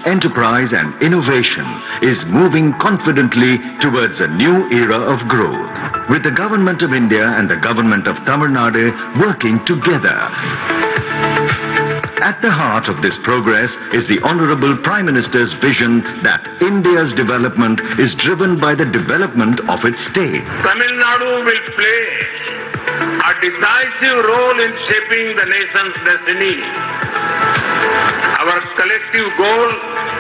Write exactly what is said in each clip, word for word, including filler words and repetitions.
enterprise and innovation is moving confidently towards a new era of growth. With the Government of India and the Government of Tamil Nadu working together. At the heart of this progress is the Honorable Prime Minister's vision that India's development is driven by the development of its state. Tamil Nadu will play a decisive role in shaping the nation's destiny. Our collective goal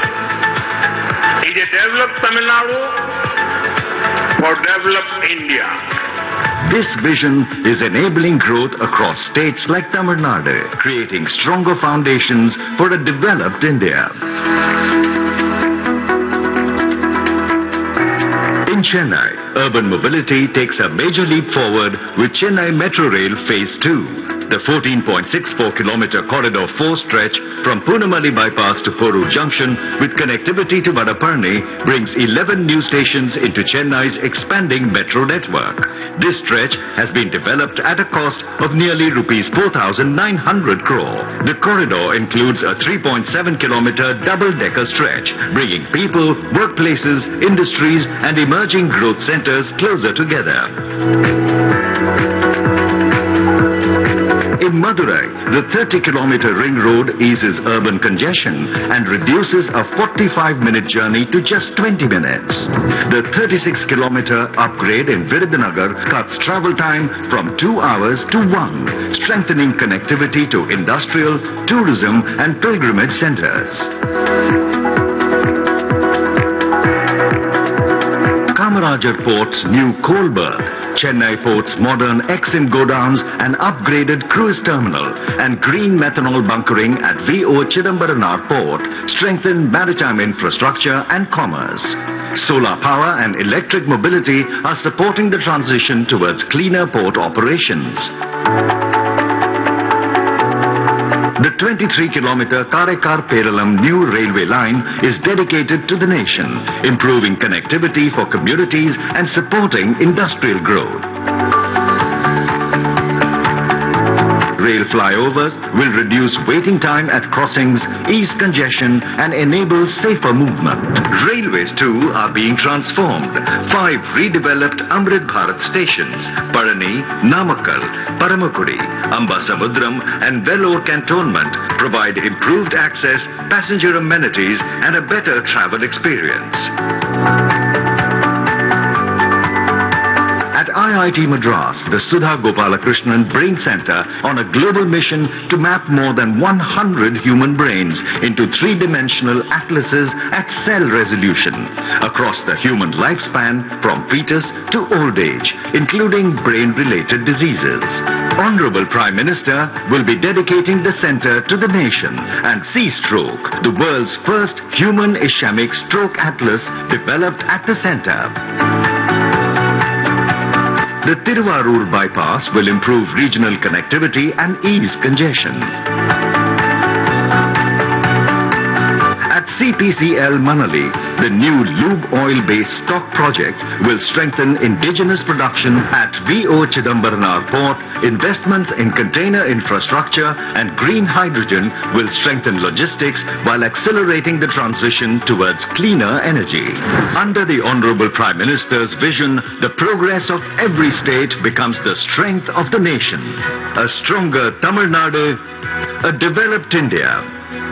is a developed Tamil Nadu for developed India. This vision is enabling growth across states like Tamil Nadu, creating stronger foundations for a developed India. In Chennai, urban mobility takes a major leap forward with Chennai Metro Rail Phase two. The fourteen point six four kilometer Corridor four stretch from Poonamali Bypass to Porur Junction with connectivity to Vadaparni brings eleven new stations into Chennai's expanding metro network. This stretch has been developed at a cost of nearly rupees four thousand nine hundred crore. The corridor includes a three point seven kilometer double-decker stretch, bringing people, workplaces, industries and emerging growth centers closer together. In Madurai, the thirty kilometer ring road eases urban congestion and reduces a forty-five minute journey to just twenty minutes. The thirty-six kilometer upgrade in Virudhunagar cuts travel time from two hours to one, strengthening connectivity to industrial, tourism and pilgrimage centers. Kamarajar Port's new coal berth, Chennai Port's modern X-im godowns and upgraded cruise terminal and green methanol bunkering at V O Chidambaram Port strengthen maritime infrastructure and commerce. Solar power and electric mobility are supporting the transition towards cleaner port operations. The twenty-three kilometer Karaikar-Peralam new railway line is dedicated to the nation, improving connectivity for communities and supporting industrial growth. Rail flyovers will reduce waiting time at crossings, ease congestion and enable safer movement. Railways too are being transformed. Five redeveloped Amrit Bharat stations, Parani, Namakkal, Paramakudi, Ambasamudram and Vellore cantonment provide improved access, passenger amenities and a better travel experience. At I I T Madras, the Sudha Gopalakrishnan Brain Center on a global mission to map more than one hundred human brains into three-dimensional atlases at cell resolution across the human lifespan from fetus to old age, including brain-related diseases. Honorable Prime Minister will be dedicating the center to the nation and C-Stroke, the world's first human ischemic stroke atlas developed at the center. The Tiruvarur bypass will improve regional connectivity and ease congestion. At C P C L Manali, the new lube oil-based stock project will strengthen indigenous production at V O Chidambaram Port. Investments in container infrastructure and green hydrogen will strengthen logistics while accelerating the transition towards cleaner energy. Under the Honorable Prime Minister's vision, the progress of every state becomes the strength of the nation. A stronger Tamil Nadu, a developed India.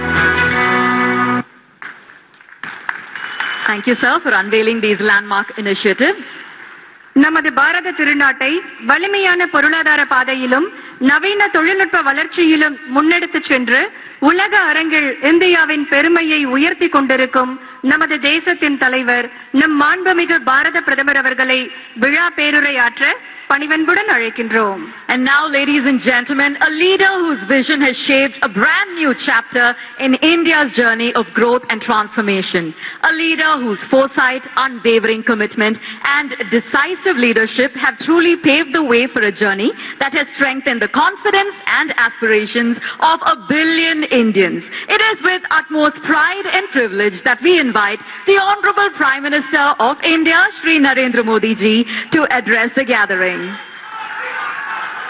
Thank you, sir, for unveiling these landmark initiatives. நமது பாரத திருநாட்டை வலிமையான பொருளாதார பாதையிலும் நவீன தொழில்நுட்ப வளர்ச்சியிலும் முன்னெடுத்துச் சென்று உலக அரங்கில் இந்தியாவின் பெருமையை உயர்த்தி கொண்டிருக்கும் நமது தேசத்தின் தலைவர் நம் மாண்புமிகு பாரத பிரதமர் அவர்களை விழா பேருரையாற்ற பணிவன்புடன் அழைக்கின்றோம். And now, ladies and gentlemen, a leader whose vision has shaped a brand new chapter in India's journey of growth and transformation. A leader whose foresight, unwavering commitment and decisive leadership have truly paved the way for a journey that has strengthened the confidence and aspirations of a billion Indians. It is with utmost pride and privilege that we invite the Honorable Prime Minister of India, Shri Narendra Modi ji, to address the gathering.